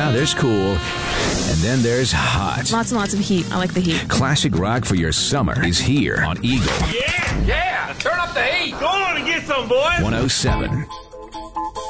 Yeah, there's cool. And then there's hot. Lots and lots of heat. I like the heat. Classic rock for your summer is here on Eagle. Yeah, turn up the heat. Go on and get some, boys. 107.